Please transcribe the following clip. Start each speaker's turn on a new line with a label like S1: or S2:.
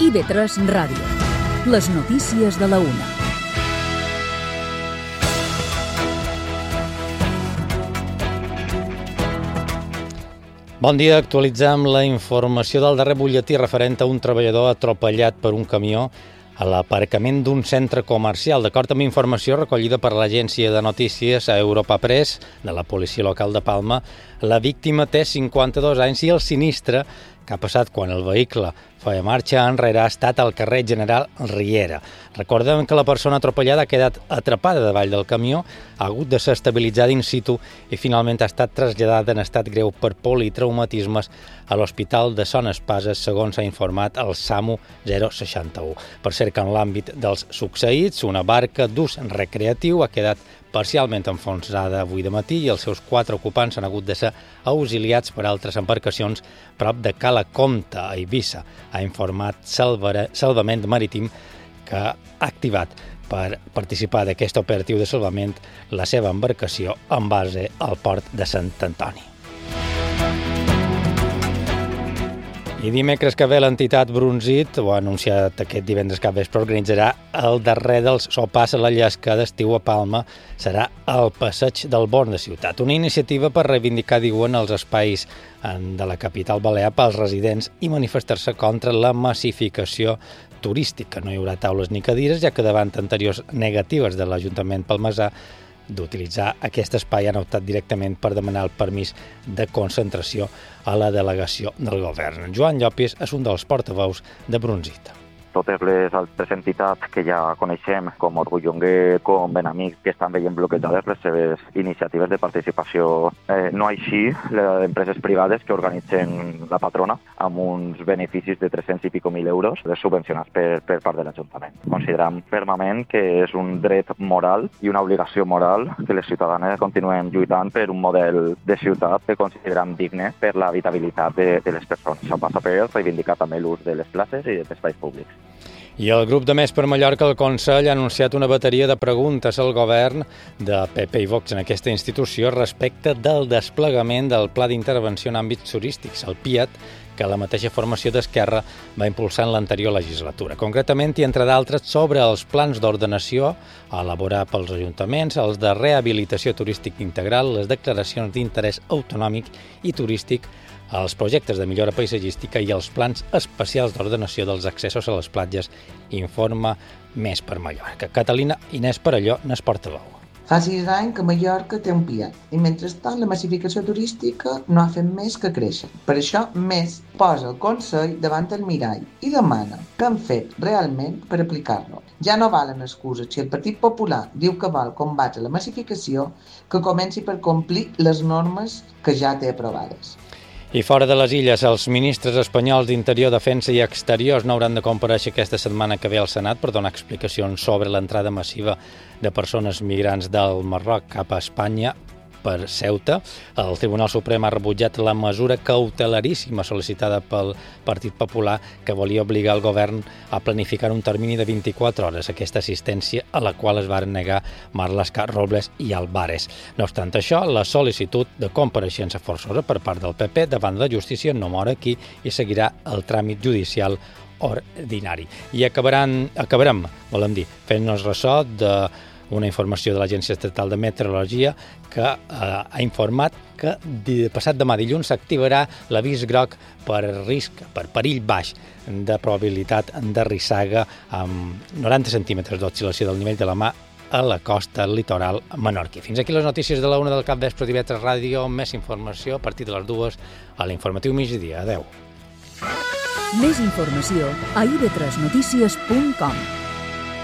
S1: IB3 Ràdio. Les notícies de la una.
S2: Bon dia, actualitzem la informació del darrer butlletí referent a un treballador atropellat per un camió a l'aparcament d'un centre comercial. D'acord amb informació recollida per l'agència de notícies Europa Press de la policia local de Palma, la víctima té 52 anys i el sinistre que ha passat quan el vehicle feia marxa enrere ha estat al carrer General Riera. Recordem que la persona atropellada ha quedat atrapada davall del camió, ha hagut de ser estabilitzada in situ i finalment ha estat traslladada en estat greu per politraumatismes a l'Hospital de Son Espases, segons ha informat el SAMU 061. Per cert que en l'àmbit dels succeïts, una barca d'ús recreatiu ha quedat parcialment enfonsada avui de matí i els seus 4 ocupants han hagut de ser auxiliats per altres embarcacions prop de Cala Comta, a Eivissa. Ha informat Salvament Marítim que ha activat per participar d'aquest operatiu de salvament la seva embarcació en base al port de Sant Antoni. I dimecres que ve l'entitat Brunzit, ho ha anunciat aquest divendres capvespre, organitzarà el darrer dels sopars a la llesca d'estiu a Palma. Serà al Passeig del Born de Ciutat. Una iniciativa per reivindicar, diuen, els espais de la capital balear pels residents i manifestar-se contra la massificació turística. No hi haurà taules ni cadires, ja que davant anteriors negatives de l'Ajuntament palmesà d'utilitzar aquest espai han optat directament per demanar el permís de concentració a la delegació del govern. Joan Llopis és un dels portaveus de Brunzit.
S3: Totes les altres entitats que ja coneixem, com Orgullonguer, com Benamic, que estan veient bloquejades les seves iniciatives de participació. No així les empreses privades que organitzen la patrona amb uns beneficis de 300 i pico mil euros subvencionats per part de l'Ajuntament. Considerem fermament que és un dret moral i una obligació moral que les ciutadanes continuem lluitant per un model de ciutat que considerem digne per l'habitabilitat de les persones. Això passa per reivindicar també l'ús de les places i dels espais públics.
S2: I el grup de Més per Mallorca, el Consell, ha anunciat una bateria de preguntes al govern de PP i Vox en aquesta institució respecte del desplegament del Pla d'Intervenció en àmbits turístics, el PIAT, que la mateixa formació d'Esquerra va impulsar en l'anterior legislatura. Concretament, i entre d'altres, sobre els plans d'ordenació a elaborar pels ajuntaments, els de rehabilitació turística integral, les declaracions d'interès autonòmic i turístic, els projectes de millora paisatgística i els plans especials d'ordenació dels accessos a les platges, informa Més per Mallorca. Catalina Inés Perelló n'és portaveu.
S4: Fa 6 anys que Mallorca té un PIAT i mentrestant la massificació turística no ha fet més que créixer. Per això, Més posa el Consell davant el mirall i demana què han fet realment per aplicar-lo. Ja no valen excuses. Si el Partit Popular diu que vol combatre la massificació, que comenci per complir les normes que ja té aprovades.
S2: I fora de les illes, els ministres espanyols d'Interior, Defensa i Exteriors no hauran de comparèixer aquesta setmana que ve al Senat per donar explicacions sobre l'entrada massiva de persones migrants del Marroc cap a Espanya per Ceuta. El Tribunal Suprem ha rebutjat la mesura cautelaríssima sol·licitada pel Partit Popular que volia obligar el govern a planificar un termini de 24 hores aquesta assistència a la qual es varen negar Marlaska, Robles i Alvarez. No obstant això, la sol·licitud de compareixença forçosa per part del PP davant de la justícia no mor aquí i seguirà el tràmit judicial ordinari. I acabarem, volem dir, fent-nos ressò d'una informació de l'Agència Estatal de Meteorologia que ha informat que passat demà dilluns s'activarà l'avís groc per risc, per perill baix de probabilitat de rissaga amb 90 centímetres d'oscil·lació del nivell de la mar a la costa litoral menorquí. Fins aquí les notícies de la 1 del capvespre d'IB3 Ràdio. Més informació a partir de les 2 a l'informatiu migdia. Adeu.
S1: Més informació a ib3notícies.com.